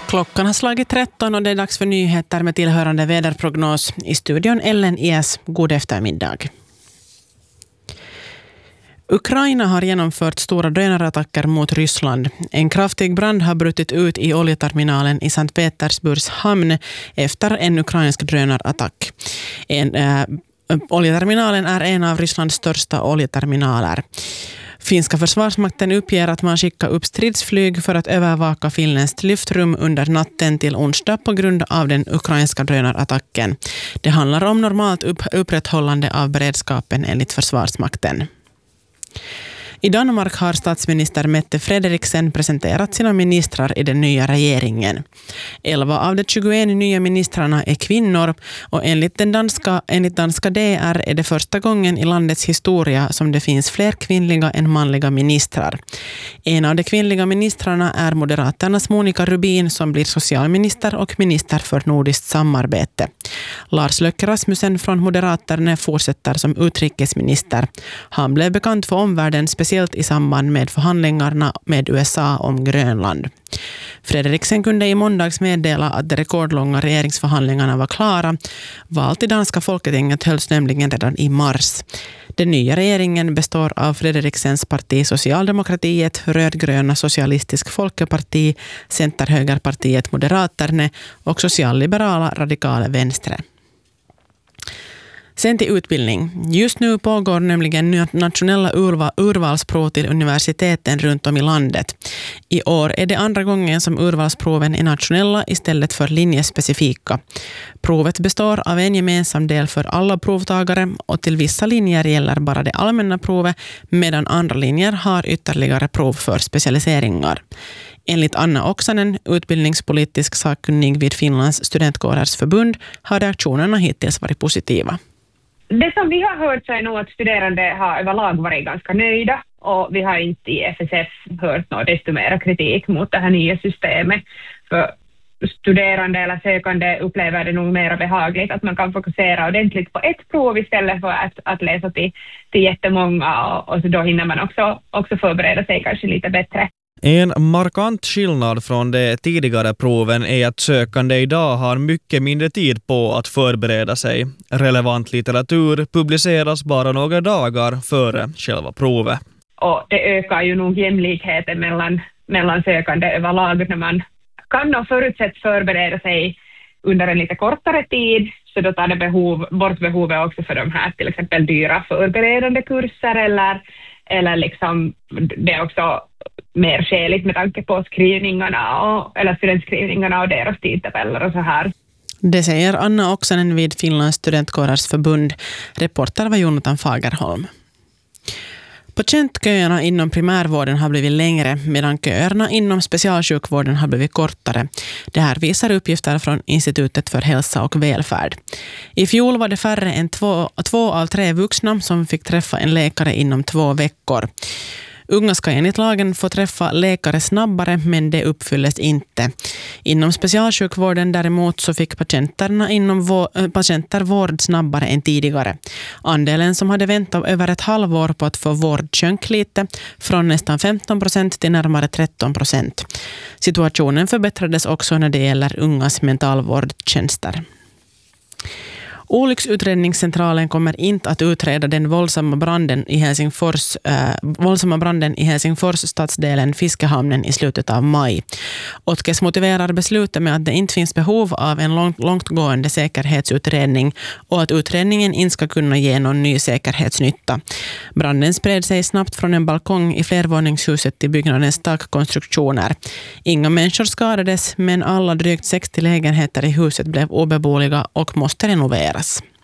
Klockan har slagit 13 och det är dags för nyheter med tillhörande väderprognos. I studion Ellen Ies, god eftermiddag. Ukraina har genomfört stora drönarattacker mot Ryssland. En kraftig brand har brutit ut i oljeterminalen i Sankt Petersburgs hamn efter en ukrainsk drönarattack. Oljeterminalen är en av Rysslands största oljeterminaler. Finska försvarsmakten uppger att man skickar upp stridsflyg för att övervaka finländskt luftrum under natten till onsdag på grund av den ukrainska drönarattacken. Det handlar om normalt upprätthållande av beredskapen enligt försvarsmakten. I Danmark har statsminister Mette Frederiksen presenterat sina ministrar i den nya regeringen. 11 av de 21 nya ministrarna är kvinnor och enligt danska DR är det första gången i landets historia som det finns fler kvinnliga än manliga ministrar. En av de kvinnliga ministrarna är Moderaternas Monica Rubin som blir socialminister och minister för nordiskt samarbete. Lars Løkke Rasmussen från Moderaterna fortsätter som utrikesminister. Han blev bekant för omvärlden speciellt i samband med förhandlingarna med USA om Grönland. Frederiksen kunde i måndags meddela att de rekordlånga regeringsförhandlingarna var klara. Val till danska folketinget hölls nämligen redan i mars. Den nya regeringen består av Frederiksens parti Socialdemokratiet, rödgröna Socialistisk Folkeparti, Centerhögerpartiet Moderaterna och socialliberala Radikale Venstre. Sen till utbildning. Just nu pågår nämligen nationella urvalsprov till universiteten runt om i landet. I år är det andra gången som urvalsproven är nationella istället för linjespecifika. Provet består av en gemensam del för alla provtagare och till vissa linjer gäller bara det allmänna provet medan andra linjer har ytterligare prov för specialiseringar. Enligt Anna Oksanen, utbildningspolitisk sakkunnig vid Finlands studentkårers förbund, har reaktionerna hittills varit positiva. Det som vi har hört så är nog att studerande har överlag varit ganska nöjda och vi har inte i FSF hört något desto mer kritik mot det här nya systemet. För studerande eller sökande upplever det nog mer behagligt att man kan fokusera ordentligt på ett prov istället för att läsa till jättemånga och så då hinner man också förbereda sig kanske lite bättre. En markant skillnad från de tidigare proven är att sökande idag har mycket mindre tid på att förbereda sig. Relevant litteratur publiceras bara några dagar före själva provet. Och det ökar ju nog jämlikheten mellan sökande överlag när man kan och förutsätts förbereda sig under en lite kortare tid. Så då tar det bort behovet också för de här till exempel dyra förberedande kurser eller liksom det är också mer skäligt med tanke på skrivningarna eller studentskrivningarna och deras tidtabeller och så här. Det säger Anna Oksanen vid Finlands studentkårers förbund. Reporter var Jonathan Fagerholm. Patientköerna inom primärvården har blivit längre medan köerna inom specialsjukvården har blivit kortare. Det här visar uppgifter från Institutet för hälsa och välfärd. I fjol var det färre än 2 av 3 vuxna som fick träffa en läkare inom 2 veckor. Unga ska enligt lagen få träffa läkare snabbare men det uppfylles inte. Inom specialsjukvården däremot så fick patienter vård snabbare än tidigare. Andelen som hade väntat över ett halvår på att få vård sjönk lite från nästan 15% till närmare 13%. Situationen förbättrades också när det gäller ungas mentalvårdstjänster. Olycksutredningscentralen kommer inte att utreda den våldsamma branden i Helsingfors stadsdelen Fiskehamnen i slutet av maj. Otkes motiverar beslutet med att det inte finns behov av en långtgående säkerhetsutredning och att utredningen inte ska kunna ge någon ny säkerhetsnytta. Branden spred sig snabbt från en balkong i flervåningshuset till byggnadens takkonstruktioner. Inga människor skadades men alla drygt 60 lägenheter i huset blev obeboeliga och måste renoveras.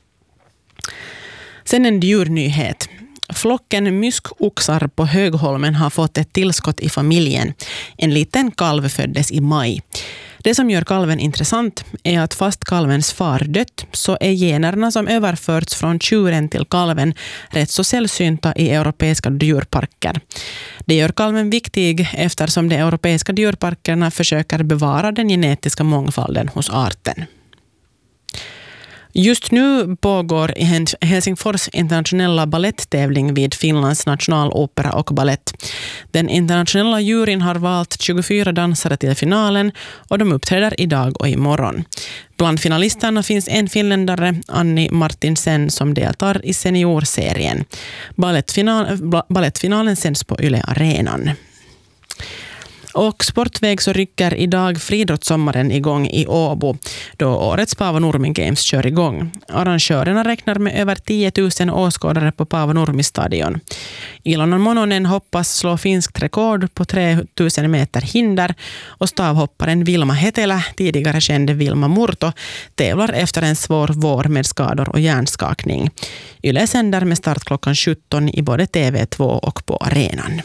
Sen en djurnyhet. Flocken myskoxar på Högholmen har fått ett tillskott i familjen. En liten kalv föddes i maj. Det som gör kalven intressant är att fast kalvens far dött så är generna som överförts från tjuren till kalven rätt så sällsynta i europeiska djurparker. Det gör kalven viktig eftersom de europeiska djurparkerna försöker bevara den genetiska mångfalden hos arten. Just nu pågår i Helsingfors internationella balletttävling vid Finlands nationalopera och ballett. Den internationella juryn har valt 24 dansare till finalen och de uppträder idag och imorgon. Bland finalisterna finns en finländare, Anni Martinsen, som deltar i seniorserien. Ballettfinalen sänds på Yle Arenan. Och sportväg så rycker idag friidrottssommaren igång i Åbo då årets Paavo Nurmi Games kör igång. Arrangörerna räknar med över 10 000 åskådare på Paavo Nurmi stadion. Ilona Mononen hoppas slå finskt rekord på 3000 meter hinder och stavhopparen Vilma Hetelä, tidigare kände Vilma Murto, tävlar efter en svår vår med skador och hjärnskakning. Yle sänder med start klockan 17 i både TV2 och på arenan.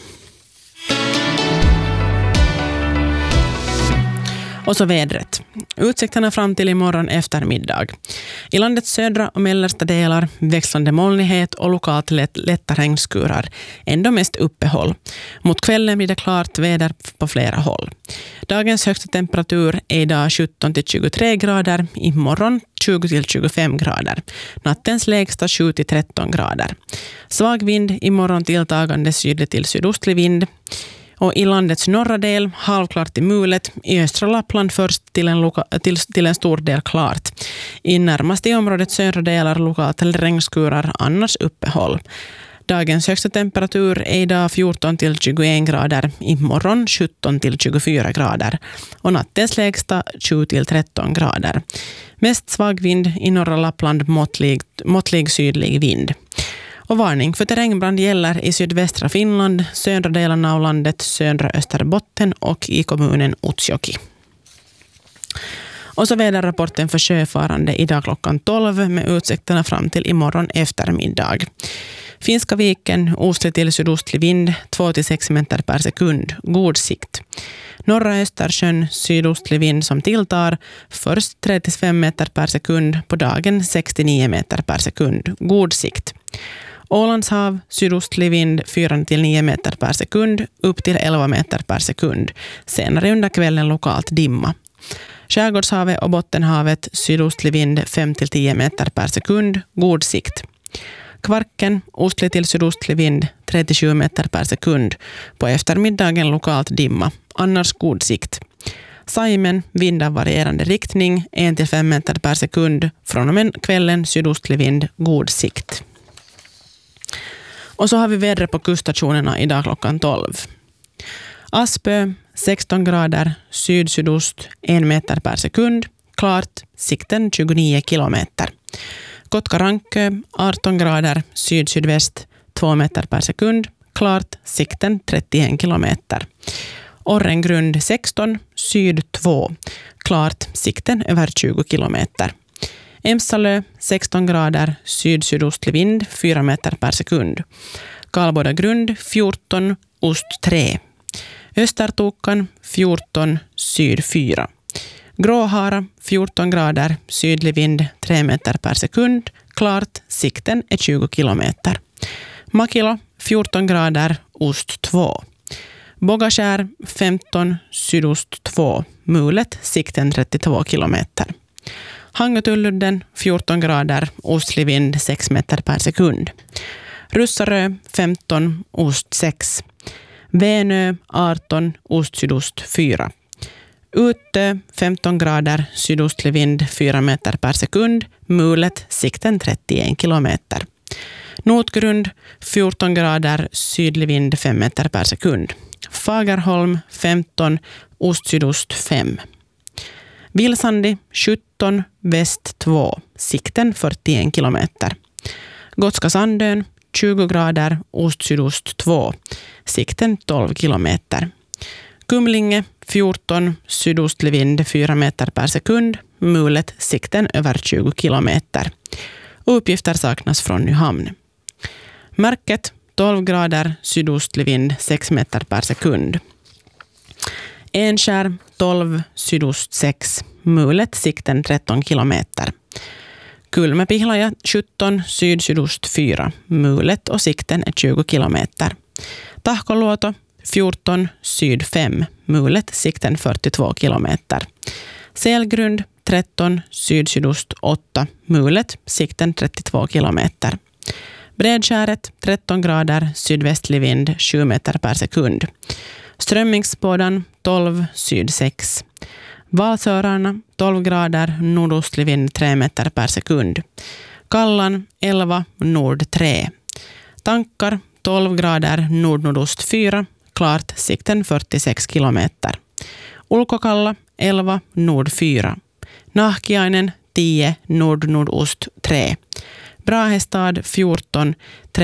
Och så vädret. Utsikterna fram till imorgon eftermiddag. I landets södra och mellersta delar växlande molnighet och lokalt lätta regnskurar. Ändå mest uppehåll. Mot kvällen blir det klart väder på flera håll. Dagens högsta temperatur är idag 17-23 grader. Imorgon 20-25 grader. Nattens lägsta 7-13 grader. Svag vind, imorgon tilltagande sydlig till sydostlig vind. Och i landets norra del halvklart i mulet, i östra Lappland först till en stor del klart. I närmaste området södra delar lokalt regnskurar, annars uppehåll. Dagens högsta temperatur är idag 14-21 grader, imorgon 17-24 grader och nattens lägsta 7-13 grader. Mest svag vind i norra Lappland, måttlig sydlig vind. Och varning för terrängbrand gäller i sydvästra Finland, södra delarna av landet, södra Österbotten och i kommunen Utsjoki. Och så väderrapporten för sjöfarande idag klockan 12 med utsikterna fram till imorgon eftermiddag. Finska viken, ostlig till sydostlig vind, 2-6 meter per sekund, god sikt. Norra Östersjön, sydostlig vind som tilltar, först 3-5 meter per sekund, på dagen 6-9 meter per sekund, god sikt. Ålandshav, sydostlig vind 4-9 meter per sekund, upp till 11 meter per sekund. Senare under kvällen lokalt dimma. Skärgårdshavet och Bottenhavet, sydostlig vind 5-10 meter per sekund, god sikt. Kvarken, ostlig till sydostlig vind 37 meter per sekund. På eftermiddagen lokalt dimma, annars god sikt. Saimen, vind av varierande riktning 1-5 meter per sekund. Från och med kvällen sydostlig vind, god sikt. Och så har vi vädret på kuststationerna idag klockan 12. Aspö, 16 grader, syd-sydost, 1 meter per sekund. Klart, sikten 29 kilometer. Kotka-Rankö, 18 grader, syd-sydväst, 2 meter per sekund. Klart, sikten 31 kilometer. Orrengrund, 16, syd 2. Klart, sikten över 20 kilometer. Emsalö, 16 grader, syd-sydostlig vind, 4 meter per sekund. Karlbodagrund, 14, ost 3. Östertokan, 14, syd 4. Gråhara, 14 grader, sydlig vind, 3 meter per sekund. Klart, sikten är 20 kilometer. Makilo, 14 grader, ost 2. Bogaskär, 15, sydost 2. Mulet, sikten 32 kilometer. Hangotulludden, 14 grader, ostlig vind 6 meter per sekund. Russarö, 15, ost 6. Vänö, 18, ost-sydost 4. Utö, 15 grader, sydostlig vind 4 meter per sekund. Mulet, sikten 31 kilometer. Notgrund, 14 grader, sydlig vind 5 meter per sekund. Fagerholm, 15, ost-sydost 5. Vilsandi, 17, väst 2, sikten 41 kilometer. Gotska Sandön, 20 grader, ost-sydost 2, sikten 12 kilometer. Kumlinge, 14, sydostlig vind 4 meter per sekund, mulet, sikten över 20 kilometer. Uppgifter saknas från Nyhamn. Märket, 12 grader, sydostlig vind 6 meter per sekund. Enskär, 12, sydost 6, mulet, sikten 13 kilometer. Kulmepihlaja, 17, syd-sydost 4, mulet och sikten är 20 kilometer. Tahkoluoto, 14, syd 5, mulet, sikten 42 kilometer. Selgrund, 13, syd-sydost 8, mulet, sikten 32 kilometer. Bredskäret 13 grader, sydvästlig vind 7 meter per sekund. Strömmingsbådan 12, syd 6. Valsörarna 12 grader, nordostlig vind 3 meter per sekund. Kallan 11, nord 3. Tankar 12 grader, nord-nordost 4, klart, sikten 46 kilometer. Ulkokalla 11, nord 4. Nahkiainen 10, nord-nordost 3. Brahestad 14,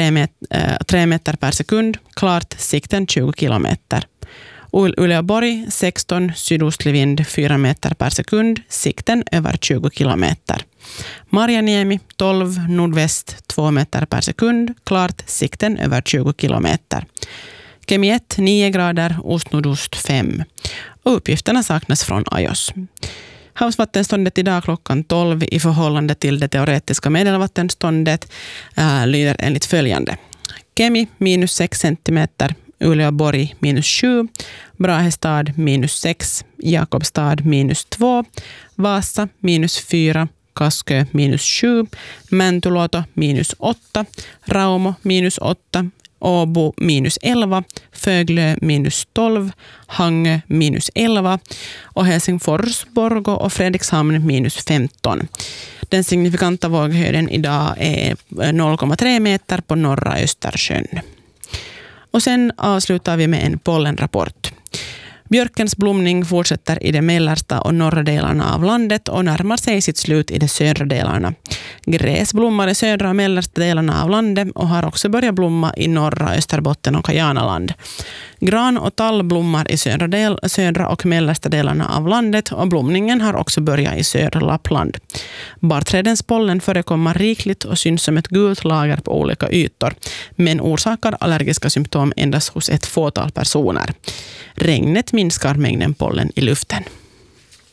3 meter per sekund, klart, sikten 20 kilometer. Uleåborg 16, sydostlig vind 4 meter per sekund, sikten över 20 kilometer. Marjaniemi 12, nordväst 2 meter per sekund, klart, sikten över 20 kilometer. Kemi 1, 9 grader, ostnordost 5. Och uppgifterna saknas från iOS. Havsvattenståndet idag klockan 12 i förhållande till det teoretiska medelvattenståndet lyder enligt följande. Kemi minus 6 centimeter, Uleåborg minus 7, Brahestad minus 6, Jakobstad minus 2, Vasa minus 4, Kaskö minus 7, Mäntyluoto minus 8, Raumo minus 8, Åbo minus 11, Föglö minus 12, Hangö minus 11 och Helsingfors, Borgå och Fredrikshamn minus 15. Den signifikanta våghöjden idag är 0,3 meter på norra Östersjön. Och sen avslutar vi med en pollenrapport. Björkens blomning fortsätter i de mellersta och norra delarna av landet och närmar sig sitt slut i de södra delarna. Gräs blommar i södra och mellersta delarna av landet och har också börjat blomma i norra Österbotten och Kajanaland. Gran och tall blommar i södra och mellersta delarna av landet och blomningen har också börjat i södra Lappland. Barrträdens pollen förekommer rikligt och syns som ett gult lager på olika ytor, men orsakar allergiska symptom endast hos ett fåtal personer. Regnet minskar mängden pollen i luften.